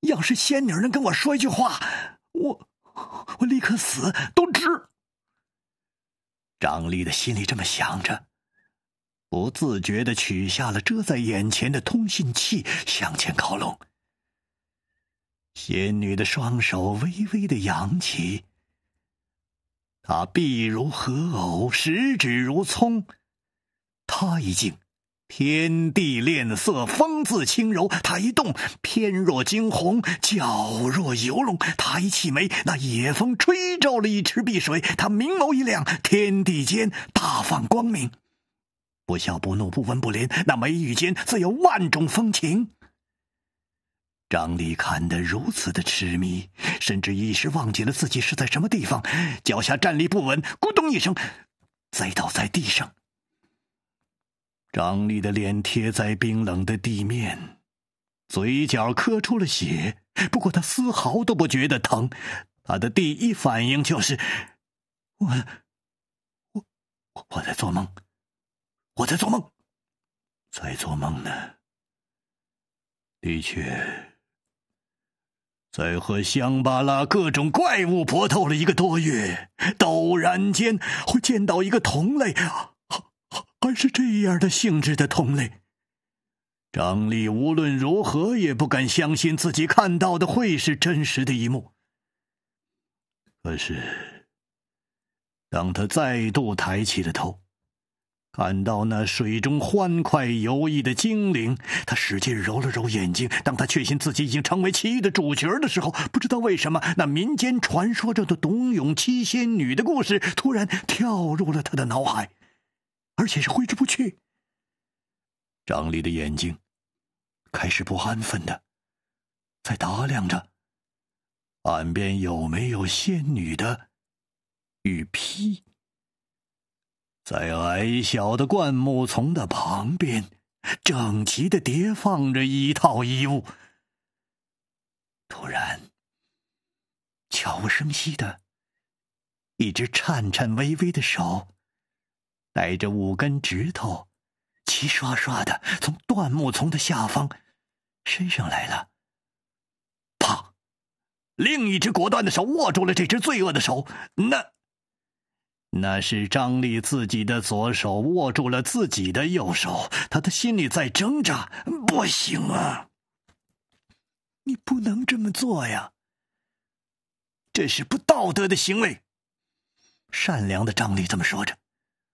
要是仙女能跟我说一句话，我立刻死都值。张丽的心里这么想着，不自觉地取下了遮在眼前的通信器，向前靠拢。仙女的双手微微地扬起，她臂如合藕，十指如葱。她一静，天地炼色，风自轻柔；她一动，翩若惊鸿，皎若游龙。她一气眉，那野风吹皱了一池碧水；她明眸一亮，天地间大放光明。不笑不怒不闻不怜，那眉宇间自有万种风情。张丽看得如此的痴迷，甚至一时忘记了自己是在什么地方，脚下站立不稳，咕咚一声栽倒在地上。张丽的脸贴在冰冷的地面，嘴角磕出了血，不过她丝毫都不觉得疼。她的第一反应就是我在做梦，我在做梦，在做梦呢。的确，在和香巴拉各种怪物搏斗了1个多月，陡然间会见到一个同类，还是这样的性质的同类。张丽无论如何也不敢相信自己看到的会是真实的一幕。可是当他再度抬起了头，看到那水中欢快游弋的精灵，他使劲揉了揉眼睛。当他确信自己已经成为其余的主角的时候，不知道为什么，那民间传说中的董永七仙女的故事突然跳入了他的脑海，而且是挥之不去。张丽的眼睛开始不安分的在打量着岸边有没有仙女的雨披。在矮小的灌木丛的旁边，整齐地叠放着一套衣物。突然，悄无声息的，一只颤颤巍巍的手，带着5根指头，齐刷刷的从灌木丛的下方伸上来了。啪！另一只果断的手握住了这只罪恶的手，那是张丽自己的左手握住了自己的右手，他的心里在挣扎。不行啊，你不能这么做呀，这是不道德的行为。善良的张丽这么说着。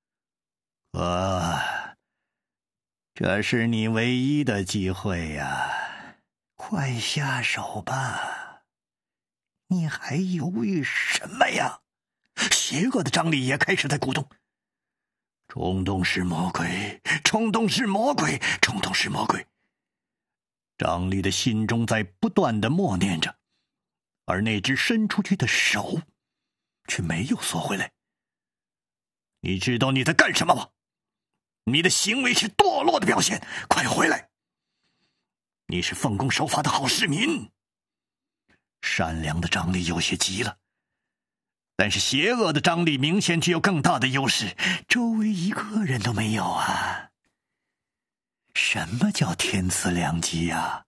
这是你唯一的机会呀，快下手吧，你还犹豫什么呀？邪恶的张力也开始在鼓动。冲动是魔鬼，冲动是魔鬼，冲动是魔鬼。张力的心中在不断地默念着，而那只伸出去的手却没有缩回来。你知道你在干什么吗？你的行为是堕落的表现，快回来！你是奉公守法的好市民。善良的张力有些急了。但是邪恶的张力明显具有更大的优势，周围一个人都没有啊！什么叫天赐良机啊？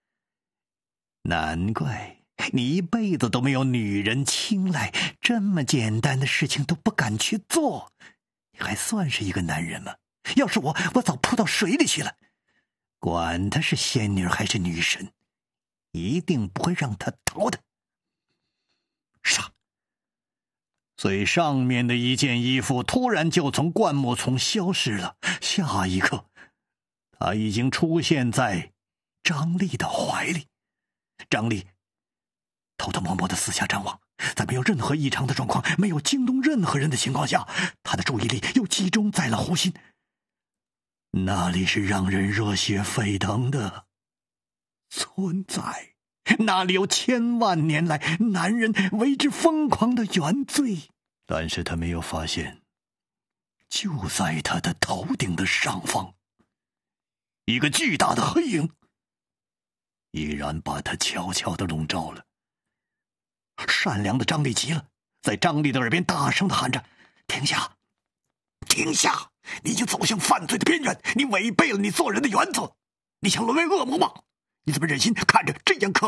难怪你一辈子都没有女人青睐，这么简单的事情都不敢去做，你还算是一个男人吗？要是我早扑到水里去了。管她是仙女还是女神，一定不会让她逃的。杀！最上面的一件衣服突然就从灌木丛消失了，下一刻，他已经出现在张丽的怀里。张丽偷偷摸摸地四下张望，在没有任何异常的状况，没有惊动任何人的情况下，他的注意力又集中在了湖心。那里是让人热血沸腾的存在，那里有千万年来男人为之疯狂的原罪。但是他没有发现，就在他的头顶的上方，一个巨大的黑影依然把他悄悄地笼罩了。善良的张丽急了，在张丽的耳边大声地喊着：停下，停下，你已经走向犯罪的边缘，你违背了你做人的原则，你想沦为恶魔吗？你怎么忍心看着这样可